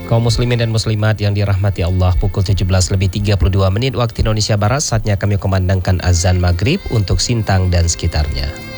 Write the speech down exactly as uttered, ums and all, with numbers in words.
Kaum muslimin dan muslimat yang dirahmati Allah, pukul tujuh belas lebih tiga puluh dua menit waktu Indonesia Barat, saatnya kami kumandangkan azan maghrib untuk Sintang dan sekitarnya.